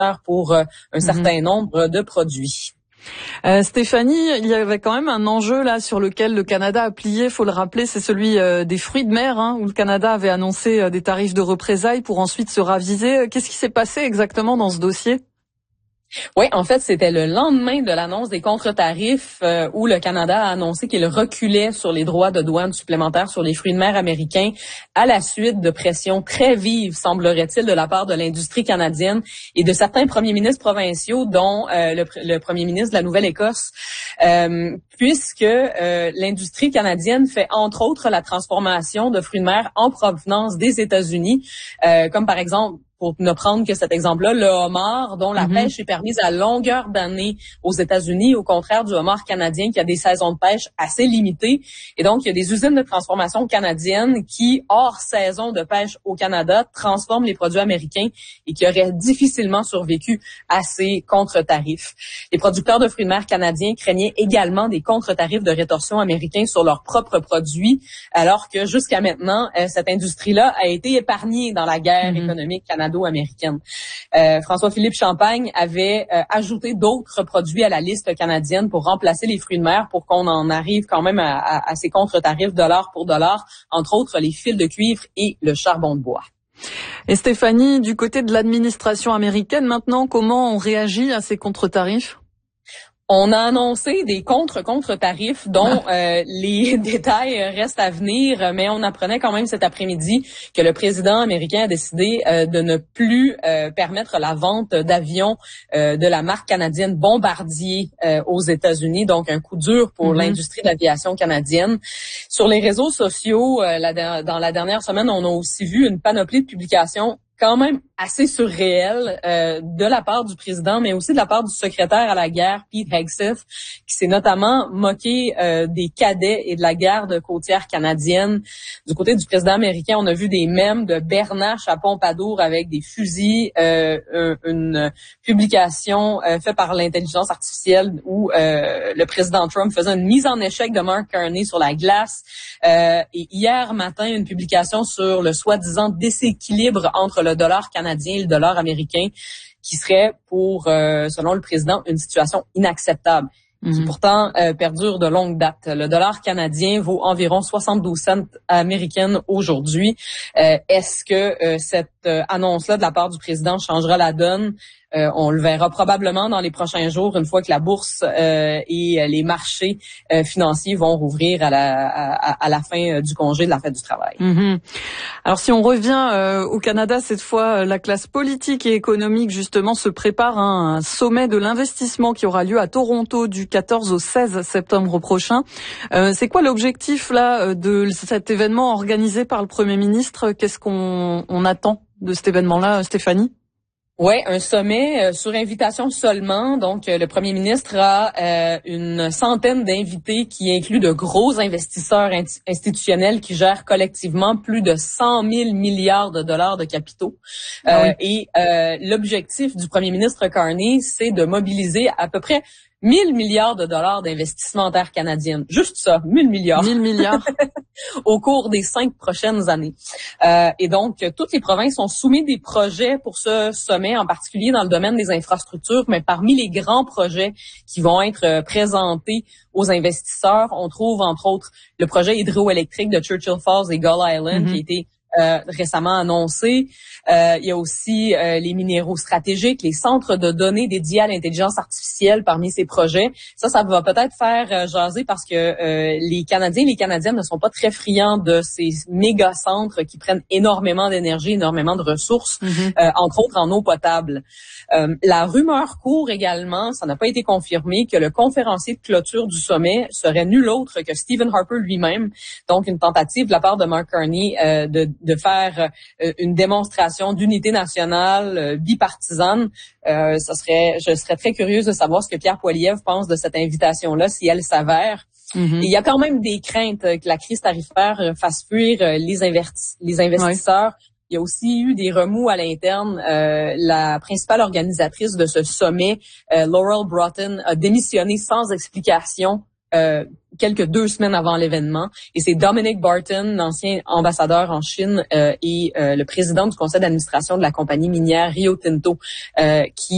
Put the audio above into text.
pour un certain nombre de produits. Stéphanie, il y avait quand même un enjeu là sur lequel le Canada a plié, faut le rappeler, c'est celui des fruits de mer, où le Canada avait annoncé des tarifs de représailles pour ensuite se raviser. Qu'est-ce qui s'est passé exactement dans ce dossier? Oui, en fait, c'était le lendemain de l'annonce des contre-tarifs où le Canada a annoncé qu'il reculait sur les droits de douane supplémentaires sur les fruits de mer américains à la suite de pressions très vives, semblerait-il, de la part de l'industrie canadienne et de certains premiers ministres provinciaux, dont le premier ministre de la Nouvelle-Écosse, puisque l'industrie canadienne fait entre autres la transformation de fruits de mer en provenance des États-Unis, comme par exemple, pour ne prendre que cet exemple-là, le homard, dont la pêche est permise à longueur d'année aux États-Unis, au contraire du homard canadien qui a des saisons de pêche assez limitées. Et donc, il y a des usines de transformation canadiennes qui, hors saison de pêche au Canada, transforment les produits américains et qui auraient difficilement survécu à ces contre-tarifs. Les producteurs de fruits de mer canadiens craignaient également des contre-tarifs de rétorsion américains sur leurs propres produits, alors que jusqu'à maintenant, cette industrie-là a été épargnée dans la guerre économique canadienne américaine. François-Philippe Champagne avait ajouté d'autres produits à la liste canadienne pour remplacer les fruits de mer pour qu'on en arrive quand même à ces contre-tarifs dollar pour dollar, entre autres les fils de cuivre et le charbon de bois. Et Stéphanie, du côté de l'administration américaine, maintenant, comment on réagit à ces contre-tarifs? On a annoncé des contre-tarifs dont les détails restent à venir, mais on apprenait quand même cet après-midi que le président américain a décidé de ne plus permettre la vente d'avions de la marque canadienne Bombardier aux États-Unis, donc un coup dur pour l'industrie de l'aviation canadienne. Sur les réseaux sociaux, dans la dernière semaine, on a aussi vu une panoplie de publications quand même assez surréel de la part du président, mais aussi de la part du secrétaire à la guerre, Pete Hegseth, qui s'est notamment moqué des cadets et de la garde côtière canadienne. Du côté du président américain, on a vu des mèmes de Bernache à Pompadour avec des fusils, une publication faite par l'intelligence artificielle où le président Trump faisait une mise en échec de Mark Carney sur la glace. Et hier matin, une publication sur le soi-disant déséquilibre entre le dollar canadien et le dollar américain, qui serait pour, selon le président, une situation inacceptable, qui pourtant perdure de longue date. Le dollar canadien vaut environ 72 cents américaines aujourd'hui. Est-ce que cette annonce-là de la part du président changera la donne? On le verra probablement dans les prochains jours, une fois que la bourse et les marchés financiers vont rouvrir à la fin du congé de la fête du travail. Alors si on revient au Canada, cette fois, la classe politique et économique justement se prépare à un sommet de l'investissement qui aura lieu à Toronto du 14 au 16 septembre prochain. C'est quoi l'objectif là de cet événement organisé par le Premier ministre? Qu'est-ce qu'on attend de cet événement-là, Stéphanie? Oui, un sommet sur invitation seulement. Donc, le premier ministre a une centaine d'invités qui incluent de gros investisseurs institutionnels qui gèrent collectivement plus de 100 000 milliards de dollars de capitaux. Et l'objectif du premier ministre Carney, c'est de mobiliser à peu près 1000 milliards de dollars d'investissement en terre canadienne. Juste ça, 1000 milliards. 1000 milliards. Au cours des 5 prochaines années. Et donc, toutes les provinces ont soumis des projets pour ce sommet, en particulier dans le domaine des infrastructures, mais parmi les grands projets qui vont être présentés aux investisseurs, on trouve entre autres le projet hydroélectrique de Churchill Falls et Gull Island qui a été récemment annoncé. Il y a aussi les minéraux stratégiques, les centres de données dédiés à l'intelligence artificielle parmi ces projets. Ça va peut-être faire jaser parce que les Canadiens et les Canadiennes ne sont pas très friands de ces méga centres qui prennent énormément d'énergie, énormément de ressources, entre autres en eau potable. La rumeur court également, ça n'a pas été confirmé, que le conférencier de clôture du sommet serait nul autre que Stephen Harper lui-même. Donc, une tentative de la part de Mark Carney de faire une démonstration d'unité nationale bipartisane. Je serais très curieuse de savoir ce que Pierre Poilievre pense de cette invitation-là, si elle s'avère. Et il y a quand même des craintes que la crise tarifaire fasse fuir les investisseurs. Il y a aussi eu des remous à l'interne. La principale organisatrice de ce sommet, Laurel Broughton, a démissionné sans explication quelques 2 semaines avant l'événement. Et c'est Dominic Barton, l'ancien ambassadeur en Chine et le président du conseil d'administration de la compagnie minière Rio Tinto, qui